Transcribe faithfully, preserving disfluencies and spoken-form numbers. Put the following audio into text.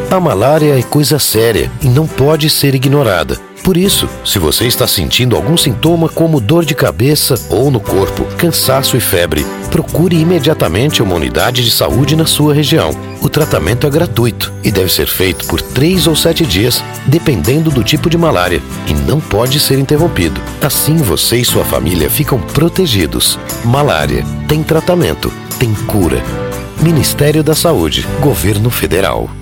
A malária é coisa séria e não pode ser ignorada. Por isso, se você está sentindo algum sintoma como dor de cabeça ou no corpo, cansaço e febre, procure imediatamente uma unidade de saúde na sua região. O tratamento é gratuito e deve ser feito por três ou sete dias, dependendo do tipo de malária, e não pode ser interrompido. Assim você e sua família ficam protegidos. Malária tem tratamento, tem cura. Ministério da Saúde, Governo Federal.